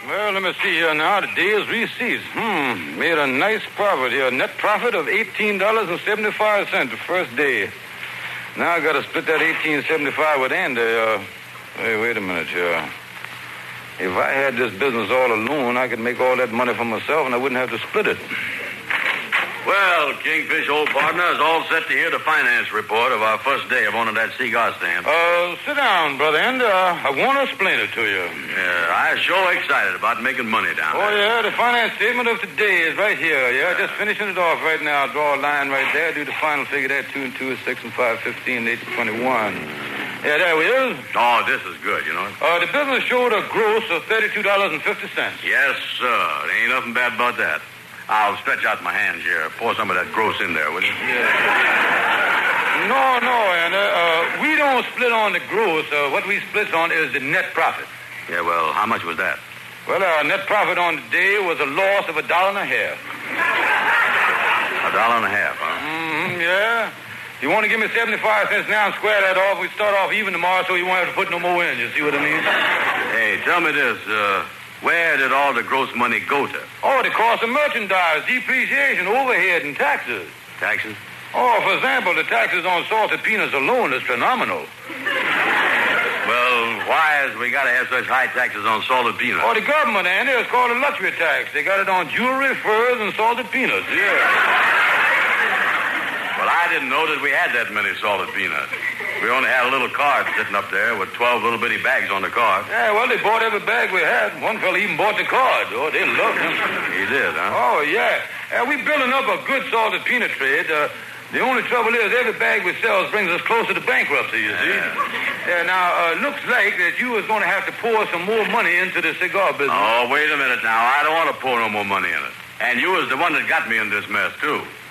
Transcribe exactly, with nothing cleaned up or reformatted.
Well, let me see here now. Today's receipts. Hmm. Made a nice profit here. Net profit of eighteen dollars and seventy-five cents the first day. Now I got to split that eighteen seventy-five with Andy. Uh, hey, wait a minute here. If I had this business all alone, I could make all that money for myself and I wouldn't have to split it. Well, Kingfish, old partner, is all set to hear the finance report of our first day of owning that cigar stand. Uh, sit down, brother, and uh, I want to explain it to you. Yeah, I'm sure excited about making money down oh, there. Oh, yeah, the finance statement of today is right here, yeah? Just finishing it off right now. Draw a line right there, do the final figure there, two and two is six and five, fifteen, eight to twenty-one. Yeah, there we is. Oh, this is good, you know. Uh, the business showed a gross of thirty-two dollars and fifty cents. Yes, sir. There ain't nothing bad about that. I'll stretch out my hands here. Pour some of that gross in there, will you? Yeah. No, no, and uh, uh, we don't split on the gross. Uh, what we split on is the net profit. Yeah, well, how much was that? Well, our net profit on the day was a loss of a dollar and a half. A dollar and a half, huh? Mm-hmm, yeah. You want to give me seventy-five cents now and square that off? We start off even tomorrow so you won't have to put no more in. You see what I mean? Hey, tell me this, uh... where did all the gross money go to? Oh, the cost of merchandise, depreciation, overhead, and taxes. Taxes? Oh, for example, the taxes on salted peanuts alone is phenomenal. Well, why is we got to have such high taxes on salted peanuts? Oh, the government, Andy, it's called a luxury tax. They got it on jewelry, furs, and salted peanuts, yeah. Well, I didn't know that we had that many salted peanuts. We only had a little cart sitting up there with twelve little bitty bags on the cart. Yeah, well, they bought every bag we had. One fella even bought the card. Oh, they loved him. He did, huh? Oh, yeah. Uh, we building up a good salted peanut trade. Uh, the only trouble is every bag we sell brings us closer to bankruptcy, you see. Yeah, now, uh, looks like that you was going to have to pour some more money into the cigar business. Oh, wait a minute now. I don't want to pour no more money in it. And you was the one that got me in this mess, too.